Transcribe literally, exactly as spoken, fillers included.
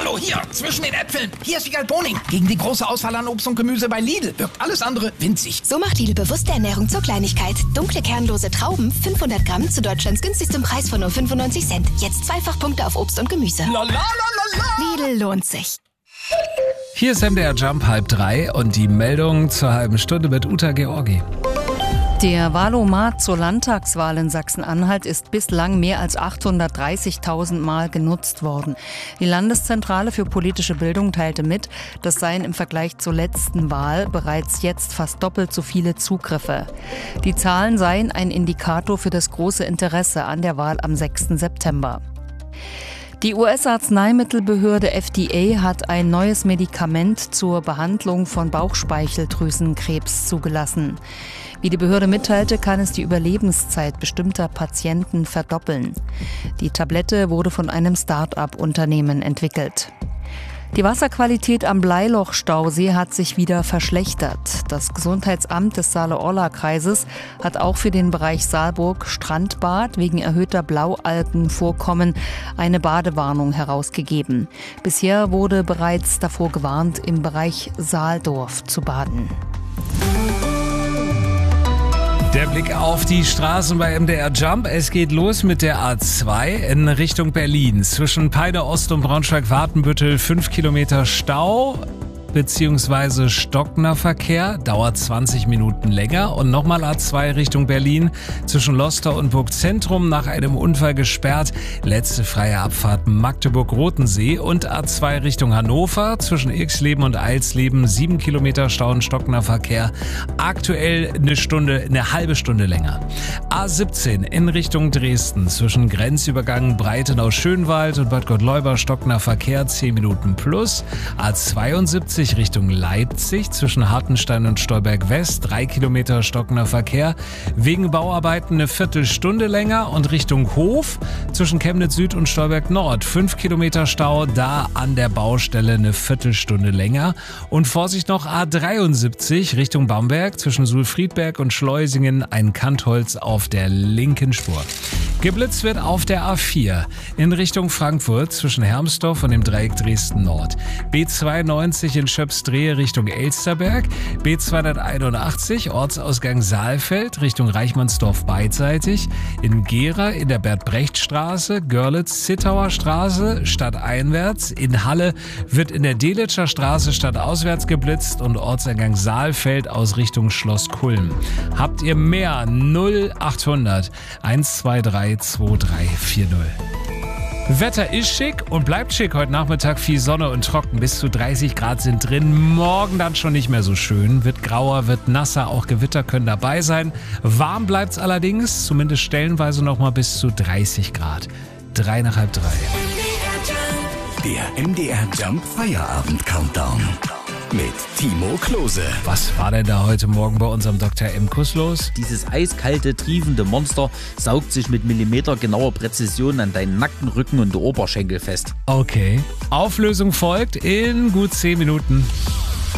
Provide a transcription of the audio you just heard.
Hallo, hier, zwischen den Äpfeln. Hier ist Wiegald Boning. Gegen die große Auswahl an Obst und Gemüse bei Lidl wirkt alles andere winzig. So macht Lidl bewusste Ernährung zur Kleinigkeit. Dunkle, kernlose Trauben, fünfhundert Gramm zu Deutschlands günstigstem Preis von nur fünfundneunzig Cent. Jetzt Zweifachpunkte auf Obst und Gemüse. La, la, la, la, la. Lidl lohnt sich. Hier ist M D R Jump halb drei und die Meldung zur halben Stunde mit Uta Georgi. Der Wahlomat zur Landtagswahl in Sachsen-Anhalt ist bislang mehr als achthundertdreißigtausend Mal genutzt worden. Die Landeszentrale für politische Bildung teilte mit, das seien im Vergleich zur letzten Wahl bereits jetzt fast doppelt so viele Zugriffe. Die Zahlen seien ein Indikator für das große Interesse an der Wahl am sechsten September. Die U S-Arzneimittelbehörde F D A hat ein neues Medikament zur Behandlung von Bauchspeicheldrüsenkrebs zugelassen. Wie die Behörde mitteilte, kann es die Überlebenszeit bestimmter Patienten verdoppeln. Die Tablette wurde von einem Start-up-Unternehmen entwickelt. Die Wasserqualität am Bleiloch-Stausee hat sich wieder verschlechtert. Das Gesundheitsamt des Saale-Orla-Kreises hat auch für den Bereich Saalburg-Strandbad wegen erhöhter Blaualgenvorkommen eine Badewarnung herausgegeben. Bisher wurde bereits davor gewarnt, im Bereich Saaldorf zu baden. Der Blick auf die Straßen bei M D R Jump. Es geht los mit der A zwei in Richtung Berlin. Zwischen Peine Ost und Braunschweig-Watenbüttel fünf Kilometer Stau beziehungsweise stockender Verkehr, dauert zwanzig Minuten länger. Und nochmal A zwei Richtung Berlin, zwischen Loster und Burgzentrum nach einem Unfall gesperrt. Letzte freie Abfahrt Magdeburg-Rotensee. Und A zwei Richtung Hannover, zwischen Ilksleben und Eilsleben, sieben Kilometer Stau und stockender Verkehr. Aktuell eine Stunde, eine halbe Stunde länger. A siebzehn in Richtung Dresden, zwischen Grenzübergang Breitenau-Schönwald und Bad Gottleuba stockender Verkehr, zehn Minuten plus. A zweiundsiebzig Richtung Leipzig, zwischen Hartenstein und Stolberg West, drei Kilometer stockender Verkehr. Wegen Bauarbeiten eine Viertelstunde länger. Und Richtung Hof, zwischen Chemnitz Süd und Stolberg Nord, fünf Kilometer Stau, da an der Baustelle eine Viertelstunde länger. Und Vorsicht noch A dreiundsiebzig Richtung Bamberg, zwischen Sulfriedberg und Schleusingen, ein Kantholz auf der linken Spur. Geblitzt wird auf der A vier in Richtung Frankfurt, zwischen Hermsdorf und dem Dreieck Dresden Nord. B zweiundneunzig in Schöpsdrehe Richtung Elsterberg, B zweihunderteinundachtzig Ortsausgang Saalfeld Richtung Reichmannsdorf beidseitig, in Gera in der Bert-Brecht-Straße, Görlitz-Zittauer Straße stadteinwärts, in Halle wird in der Delitscher Straße stadtauswärts geblitzt und Ortseingang Saalfeld aus Richtung Schloss Kulm. Habt ihr mehr? null achthundert eins zwei drei zwei drei vier null. Wetter ist schick und bleibt schick. Heute Nachmittag viel Sonne und trocken. Bis zu dreißig Grad sind drin. Morgen dann schon nicht mehr so schön. Wird grauer, wird nasser. Auch Gewitter können dabei sein. Warm bleibt's allerdings. Zumindest stellenweise noch mal bis zu dreißig Grad. Drei nach halb drei. Der M D R Jump Feierabend Countdown. Mit Timo Klose. Was war denn da heute Morgen bei unserem Doktor Imkus los? Dieses eiskalte, triefende Monster saugt sich mit millimetergenauer Präzision an deinen nackten Rücken und Oberschenkel fest. Okay. Auflösung folgt in gut zehn Minuten.